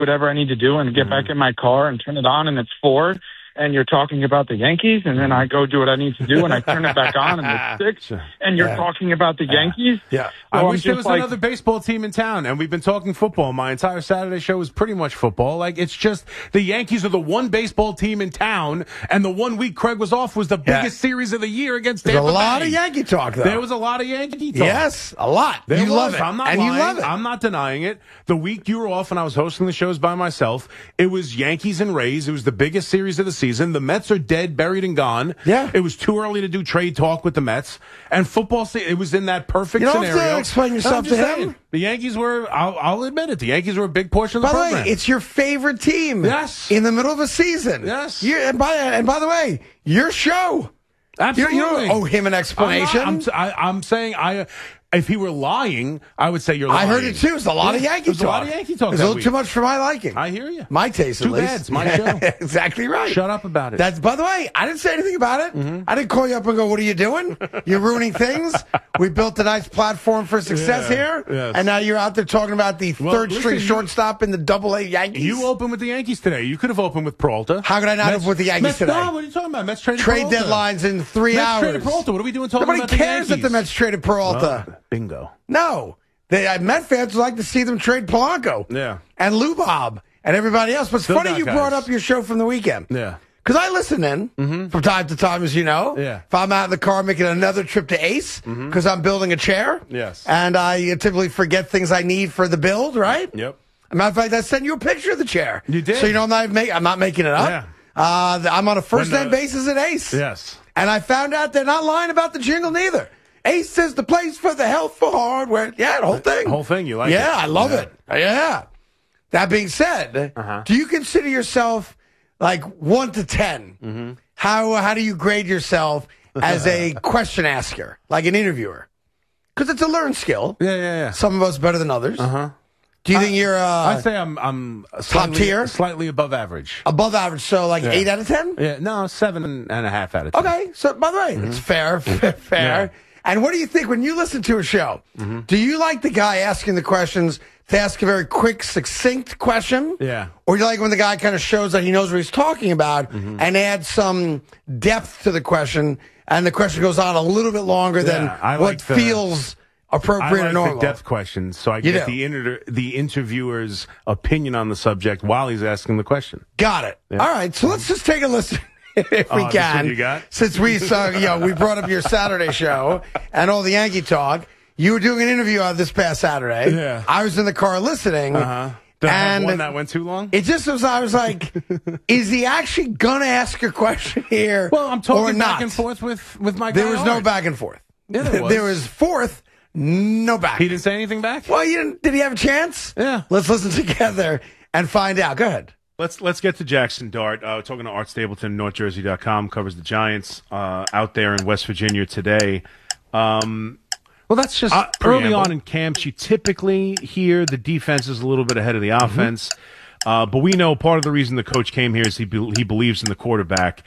whatever I need to do and get back in my car and turn it on, and it's 4, and you're talking about the Yankees, and then I go do what I need to do, and I turn it back on, and it's 6, and you're talking about the Yankees. Yeah. So I wish there just was another baseball team in town, and we've been talking football. My entire Saturday show was pretty much football. Like, it's just the Yankees are the one baseball team in town, and the 1 week Craig was off was the biggest series of the year against Tampa Bay. There's a lot of Yankee talk, though. There was a lot of Yankee talk. Yes, a lot. You love it. I'm not and lying. you love it. I'm not denying it. The week you were off and I was hosting the shows by myself, it was Yankees and Rays. It was the biggest series of the season. The Mets are dead, buried, and gone. Yeah. It was too early to do trade talk with the Mets. And football, it was in that perfect You don't scenario. have to explain yourself to him. The Yankees were, I'll admit it, the Yankees were a big portion of the program. By the way, it's your favorite team. Yes. In the middle of a season. Yes. And by the way, your show. Absolutely. You don't owe him an explanation. I'm saying if he were lying, I would say you're lying. I heard it too. There's a lot of Yankee talk. There's a lot of Yankee talk. It's a little too much for my liking. I hear you. My taste, at least. Too bad. It's my show. Exactly right. Shut up about it. That's. By the way, I didn't say anything about it. I didn't call you up and go, "What are you doing? You're ruining things." We built a nice platform for success here, and now you're out there talking about the third string shortstop in the Double-A Yankees. You opened with the Yankees today. You could have opened with Peralta. How could I not have with the Yankees today? No, what are you talking about? Mets traded Trade Peralta. deadlines in 3 hours. Mets traded Peralta. What are we doing talking Nobody about the cares Yankees? that the Mets traded Peralta. Well, bingo. No. Met fans would like to see them trade Polanco. Yeah. And Lou Bob and everybody else. But it's funny you guys. brought up your show from the weekend. Yeah. Because I listen in from time to time, as you know. Yeah. If I'm out in the car making another trip to Ace, because I'm building a chair. Yes. And I typically forget things I need for the build, right? Yep. As a matter of fact, I sent you a picture of the chair. You did. So you know I'm not making it up. Yeah. I'm on a first-name basis at Ace. Yes. And I found out they're not lying about the jingle neither. Ace is the place for the healthful hardware. Yeah, the whole thing. The whole thing, you like it. Yeah, I love it. Yeah. That being said, do you consider yourself like 1 to 10? How do you grade yourself as a question asker, like an interviewer? Because it's a learned skill. Yeah. Some of us better than others. Do you think you're I'd say I'm top tier? Slightly above average. Above average, so like 8 out of 10? Yeah, no, 7.5 out of 10. Okay, so by the way, it's fair. Yeah. And what do you think when you listen to a show? Do you like the guy asking the questions to ask a very quick, succinct question? Yeah. Or you like when the guy kind of shows that he knows what he's talking about and adds some depth to the question, and the question goes on a little bit longer than what feels appropriate or normal? The depth questions, so I get the interviewer's opinion on the subject while he's asking the question. Got it. Yeah. All right, so let's just take a listen. If we can, you got? Since we we brought up your Saturday show and all the Yankee talk. You were doing an interview this past Saturday. Yeah. I was in the car listening. Did I have one that went too long? It just was. I was like, is he actually gonna ask a question here? Well, I'm talking back back and forth with my guy. There was no back and forth. Yeah, there was. There was forth, no back. He didn't say anything back? Well, did he have a chance? Yeah. Let's listen together and find out. Go ahead. Let's get to Jackson Dart. Talking to Art Stapleton, NorthJersey.com, covers the Giants out there in West Virginia today. Well, that's just early on in camps. You typically hear the defense is a little bit ahead of the offense. But we know part of the reason the coach came here is he believes in the quarterback.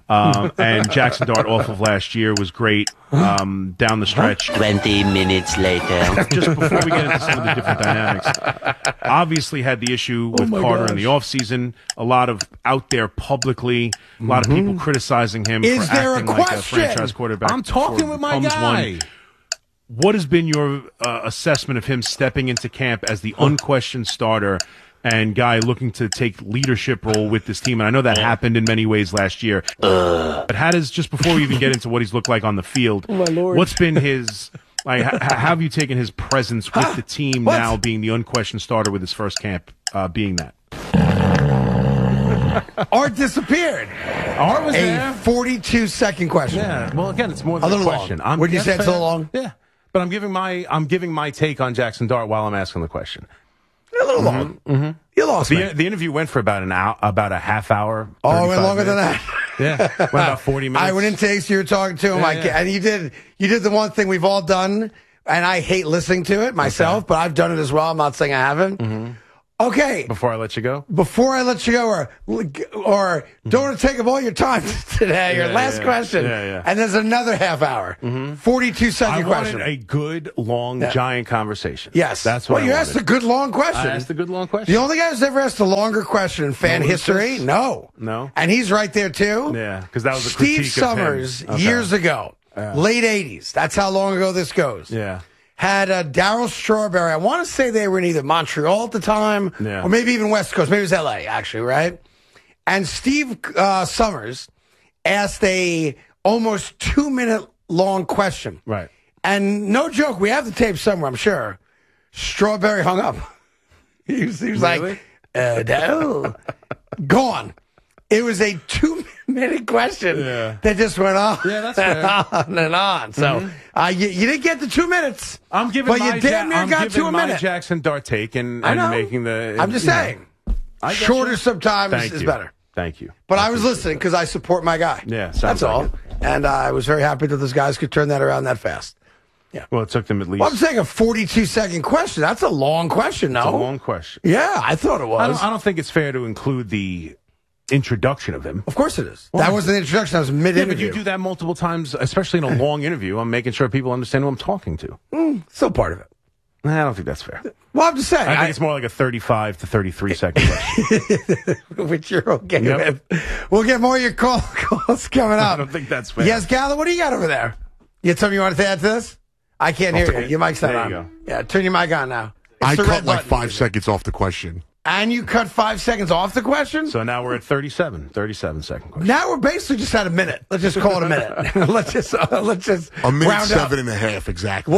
And Jackson Dart off of last year was great down the stretch. 20 minutes later. Just before we get into some of the different dynamics, obviously had the issue with Carter in the offseason. A lot of out there publicly, a lot of people criticizing him for acting like a franchise quarterback. I'm talking with my guy. What has been your assessment of him stepping into camp as the unquestioned starter and guy looking to take leadership role with this team? And I know that happened in many ways last year. But how does, just before we even get into what he's looked like on the field, what's been his, like, how have you taken his presence with the team now being the unquestioned starter with his first camp being that? Art disappeared. Art was a 42-second question. Yeah. Well, again, it's more than a question. Long. Would you say it's so long? Yeah. But I'm giving my take on Jackson Dart while I'm asking the question. A little long. You lost me. The interview went for about a half hour. Oh, it went longer than that. Yeah, went about 40 minutes. I went into Ace. You were talking to him, and you did the one thing we've all done, and I hate listening to it myself, but I've done it as well. I'm not saying I haven't. Okay. Before I let you go? Before I let you go, or don't want to take up all your time today, your last question. And there's another half hour. 42-second question. I wanted a good, long, giant conversation. Yes. That's what you asked a good, long question. I asked a good, long question. The only guy who's ever asked a longer question in fan history? No. And he's right there, too. Yeah, because that was a Steve critique Summers, of him. years ago, late 80s. That's how long ago this goes. Yeah. Had Darryl Strawberry. I want to say they were in either Montreal at the time or maybe even West Coast. Maybe it was L.A., actually, right? And Steve Summers asked a almost 2-minute long question. Right. And no joke, we have the tape somewhere, I'm sure. Strawberry hung up. He was like, no. Gone. It was a 2-minute question that just went on, that's fair. on and on. So you didn't get the 2 minutes. I'm giving but you damn near got to a minute. Jackson Dart take and making the. I'm just saying, shorter sometimes is better. Thank you. But I was listening because I support my guy. Yeah, that's all. And I was very happy that those guys could turn that around that fast. Yeah. Well, it took them at least. Well, I'm saying a 42-second question. That's a long question, no? It's a long question. Yeah, I thought it was. I don't think it's fair to include the introduction of him. Of course it is. That wasn't an introduction. That was mid-interview. Yeah, but you do that multiple times, especially in a long interview. I'm making sure people understand who I'm talking to. Still part of it. I don't think that's fair. Well, I'm just saying. I think it's more like a 35 to 33 second question. Which you're okay with. We'll get more of your calls coming up. I don't think that's fair. Yes, Gala, what do you got over there? You had something you wanted to add to this? I can't hear you. Your mic's not on. Go. Yeah, turn your mic on now. I cut like 5 seconds off the question. And you cut 5 seconds off the question? So now we're at 37 second question. Now we're basically just at a minute. Let's just call it a minute. let's just a minute round 7.5 exactly.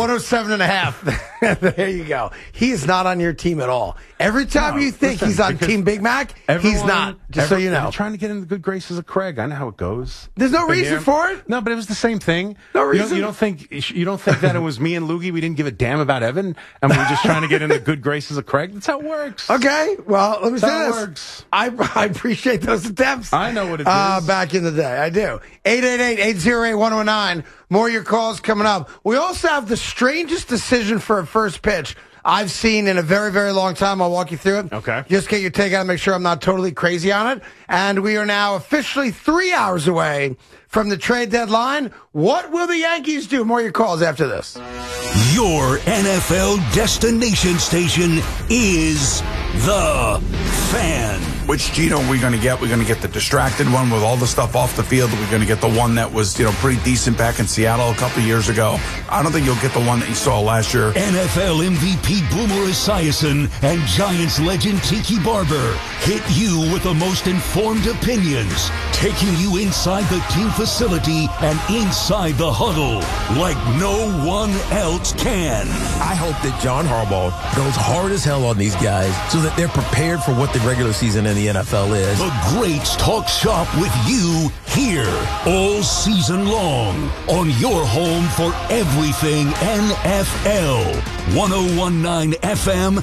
107.5. There you go. He is not on your team at all. Every time you think he's on Team Big Mac, he's not. Just so you know. I'm trying to get in the good graces of Craig. I know how it goes. There's no reason for it. No, but it was the same thing. No reason. You don't think that it was me and Loogie? We didn't give a damn about Evan, and we were just trying to get in the good graces of Craig. That's how it works. Okay. Well, let me say this. Works. I appreciate those attempts. I know what it is. Back in the day, I do. 888-808-1009. More of your calls coming up. We also have the strangest decision for a first pitch I've seen in a very, very long time. I'll walk you through it. Okay. Just get your take on it, make sure I'm not totally crazy on it. And we are now officially 3 hours away from the trade deadline. What will the Yankees do? More of your calls after this. Your NFL destination station is The Fan. Which Gino are we going to get? We're going to get the distracted one with all the stuff off the field. We're going to get the one that was, pretty decent back in Seattle a couple of years ago. I don't think you'll get the one that you saw last year. NFL MVP Boomer Esiason and Giants legend Tiki Barber hit you with the most informed opinions, taking you inside the team facility and inside the huddle like no one else can. I hope that John Harbaugh goes hard as hell on these guys so that they're prepared for what the regular season in the NFL is. The Greats talk shop with you here all season long on your home for everything NFL. 101.9 FM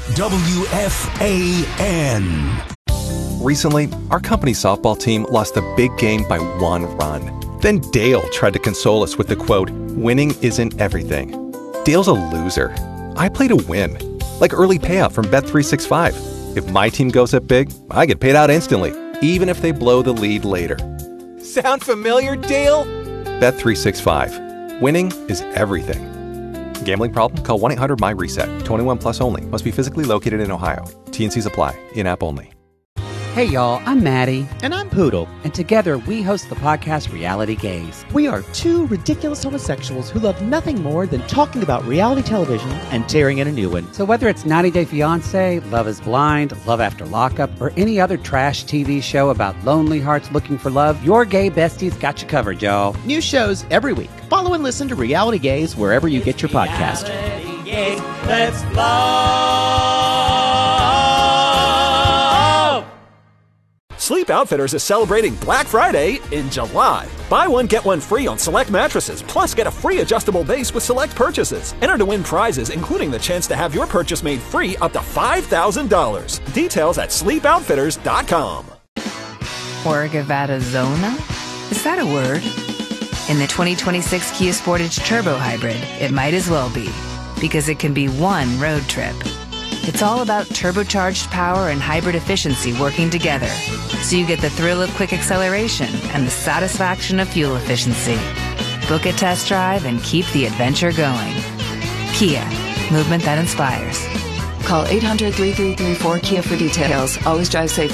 WFAN. Recently, our company's softball team lost a big game by 1 run. Then Dale tried to console us with the quote, "Winning isn't everything." Dale's a loser. I play to win. Like early payout from Bet365. If my team goes up big, I get paid out instantly, even if they blow the lead later. Sound familiar, Dale? Bet365. Winning is everything. Gambling problem? Call 1-800-MY-RESET. 21 plus only. Must be physically located in Ohio. T&Cs apply. In-app only. Hey y'all, I'm Maddie. And I'm Poodle. And together we host the podcast Reality Gaze. We are two ridiculous homosexuals who love nothing more than talking about reality television and tearing in a new one. So whether it's 90 Day Fiancé, Love is Blind, Love After Lockup, or any other trash TV show about lonely hearts looking for love, your gay besties got you covered, y'all. New shows every week. Follow and listen to Reality Gaze wherever you get your podcast. Reality Gaze, let's love. Sleep Outfitters is celebrating Black Friday in July. Buy one, get one free on select mattresses, plus get a free adjustable base with select purchases. Enter to win prizes, including the chance to have your purchase made free up to $5,000. Details at sleepoutfitters.com. Orgavada Zona? Is that a word? In the 2026 Kia Sportage Turbo Hybrid, it might as well be, because it can be one road trip. It's all about turbocharged power and hybrid efficiency working together, so you get the thrill of quick acceleration and the satisfaction of fuel efficiency. Book a test drive and keep the adventure going. Kia, movement that inspires. Call 800-3334-KIA for details. Always drive safe